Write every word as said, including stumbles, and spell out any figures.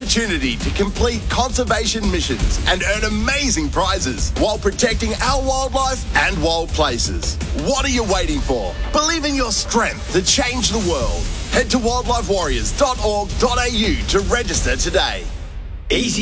opportunity to complete conservation missions and earn amazing prizes while protecting our wildlife and wild places. What are you waiting for? Believe in your strength to change the world. Head to wildlife warriors dot org dot a u to register today. Easy